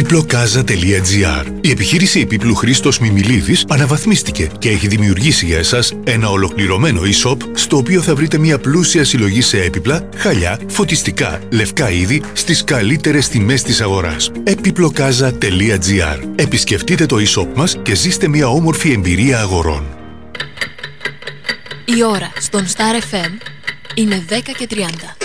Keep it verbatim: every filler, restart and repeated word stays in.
επιπλοκάζα τελεία τζι άρ. Η επιχείρηση επίπλου Χρήστος Μιμιλίδης αναβαθμίστηκε και έχει δημιουργήσει για εσάς ένα ολοκληρωμένο e-shop στο οποίο θα βρείτε μια πλούσια συλλογή σε έπιπλα, χαλιά, φωτιστικά, λευκά είδη στις καλύτερες τιμές της αγοράς. επιπλοκάζα τελεία τζι άρ. Επισκεφτείτε το e-shop μας και ζήστε μια όμορφη εμπειρία αγορών. Η ώρα στον Star εφ εμ είναι δέκα και τριάντα.